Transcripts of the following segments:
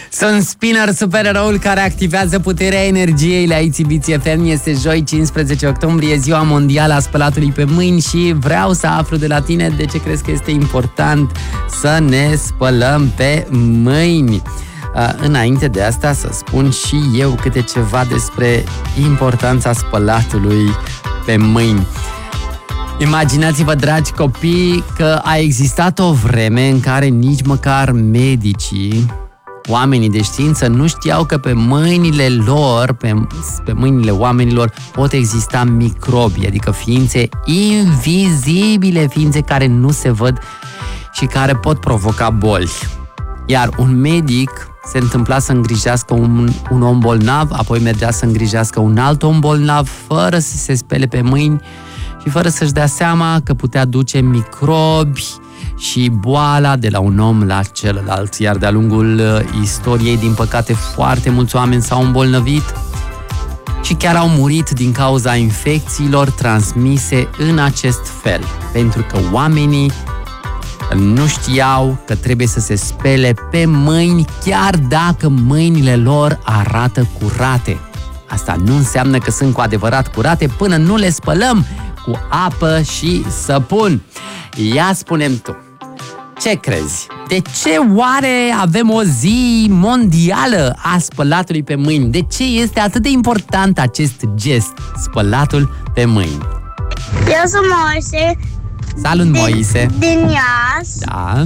Sunt Spinner, supereroul care activează puterea energiei la Itzibiți FM. Este joi, 15 octombrie, ziua mondială a spălatului pe mâini și vreau să aflu de la tine de ce crezi că este important să ne spălăm pe mâini. Înainte de asta să spun și eu câte ceva despre importanța spălatului pe mâini. Imaginați-vă, dragi copii, că a existat o vreme în care nici măcar medicii, oamenii de știință, nu știau că pe mâinile lor, pe mâinile oamenilor pot exista microbi, adică ființe invizibile, ființe care nu se văd și care pot provoca boli. Iar un medic se întâmpla să îngrijească un om bolnav, apoi mergea să îngrijească un alt om bolnav fără să se spele pe mâini și fără să-și dea seama că putea duce microbi și boala de la un om la celălalt. Iar de-a lungul istoriei, din păcate, foarte mulți oameni s-au îmbolnăvit și chiar au murit din cauza infecțiilor transmise în acest fel, pentru că oamenii nu știau că trebuie să se spele pe mâini chiar dacă mâinile lor arată curate. Asta nu înseamnă că sunt cu adevărat curate până nu le spălăm cu apă și săpun. Ia spune-mi tu, ce crezi? De ce oare avem o zi mondială a spălatului pe mâini? De ce este atât de important acest gest, spălatul pe mâini? Eu sunt Moise. Salut, Moise! Din Iași. Da.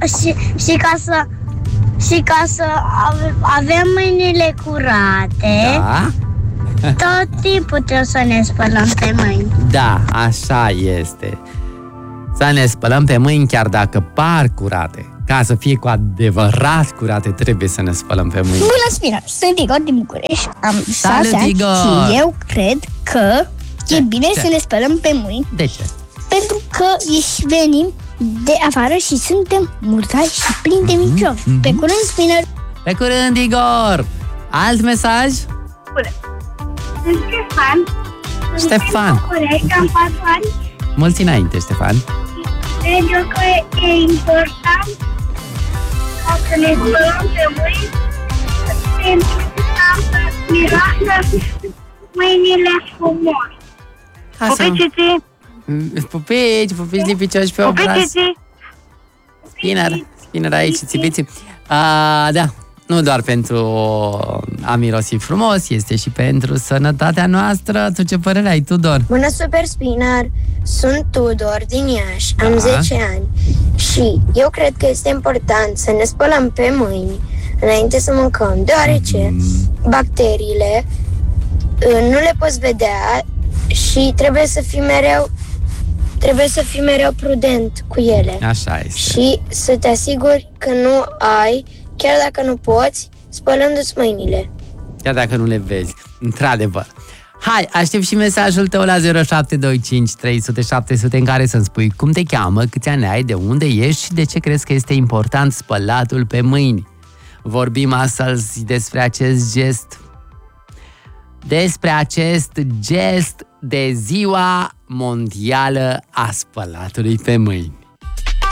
Și ca să avem mâinile curate, Da. tot timpul trebuie să ne spălăm pe mâini. Da, așa este. Să ne spălăm pe mâini chiar dacă par curate. Ca să fie cu adevărat curate, trebuie să ne spălăm pe mâini. Bună, Spinner! Sunt Igor din București. Am 6 ani Igor! și eu cred că e bine să ne spălăm pe mâini. De ce? Pentru că venim de afară și suntem murdari și plini de microbi. Pe curând, Spinner! Pe curând, Igor! Alt mesaj? Sunt Ștefan. Ștefan. Sunt din București, am 4 ani. Mulți înainte, Ștefan. Cred eu că e important ca să ne spălăm pe mâini pentru ca să miroasă mâinile frumos. Pupiciții! Pupici lipicioși pe obraz. Spinner aici, țipiți. Da, nu doar pentru a mirosi frumos, este și pentru sănătatea noastră. Tu ce părere ai, Tudor? Bună, Super Spinner! Sunt Tudor din Iași, am 10 ani și eu cred că este important să ne spălăm pe mâini înainte să mâncăm, deoarece bacteriile nu le poți vedea și trebuie să fii mereu prudent cu ele. Așa este. Și să te asiguri că nu ai, chiar dacă nu poți, spălându-ți mâinile. Chiar dacă nu le vezi, într-adevăr. Hai, aștept și mesajul tău la 0725 300 700 în care să-mi spui cum te cheamă, câți ani ai, de unde ești și de ce crezi că este important spălatul pe mâini. Vorbim astăzi despre acest gest de ziua mondială a spălatului pe mâini.